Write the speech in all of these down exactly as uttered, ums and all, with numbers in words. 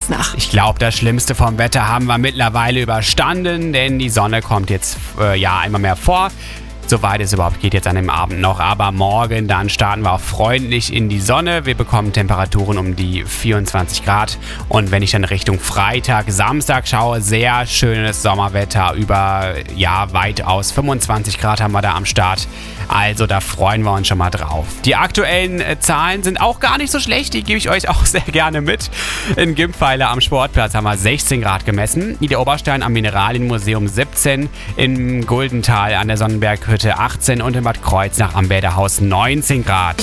Kreuznach. Ich glaube, das Schlimmste vom Wetter haben wir mittlerweile überstanden, denn die Sonne kommt jetzt äh, ja immer mehr vor. Soweit es überhaupt geht jetzt an dem Abend noch. Aber morgen, dann starten wir auch freundlich in die Sonne. Wir bekommen Temperaturen um die vierundzwanzig Grad. Und wenn ich dann Richtung Freitag, Samstag schaue, sehr schönes Sommerwetter. Über, ja, weitaus fünfundzwanzig Grad haben wir da am Start. Also da freuen wir uns schon mal drauf. Die aktuellen äh, Zahlen sind auch gar nicht so schlecht. Die gebe ich euch auch sehr gerne mit. In Gimpfeiler am Sportplatz haben wir sechzehn Grad gemessen. Niederoberstein am Mineralienmuseum siebzehn. Im Guldental an der Sonnenberghütte achtzehn und in Bad Kreuznach am Bäderhaus neunzehn Grad.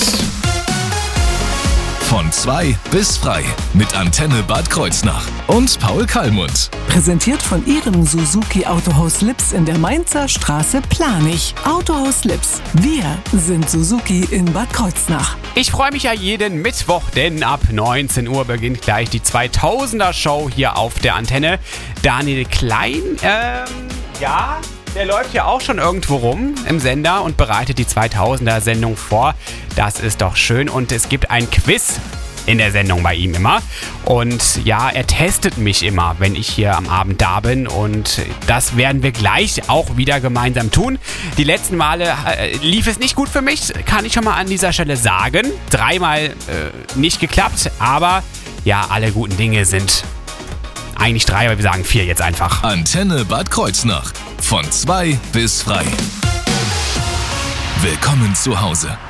Von zwei bis frei mit Antenne Bad Kreuznach und Paul Kallmund. Präsentiert von Ihrem Suzuki Autohaus Lips in der Mainzer Straße Planich. Autohaus Lips. Wir sind Suzuki in Bad Kreuznach. Ich freue mich ja jeden Mittwoch, denn ab neunzehn Uhr beginnt gleich die zweitausender-Show hier auf der Antenne. Daniel Klein, ähm, ja... Der läuft ja auch schon irgendwo rum im Sender und bereitet die zweitausender-Sendung vor. Das ist doch schön. Und es gibt ein Quiz in der Sendung bei ihm immer. Und ja, er testet mich immer, wenn ich hier am Abend da bin. Und das werden wir gleich auch wieder gemeinsam tun. Die letzten Male äh, lief es nicht gut für mich, kann ich schon mal an dieser Stelle sagen. Dreimal äh, nicht geklappt, aber ja, alle guten Dinge sind eigentlich drei, aber wir sagen vier jetzt einfach. Antenne Bad Kreuznach. Von zwei bis frei. Willkommen zu Hause.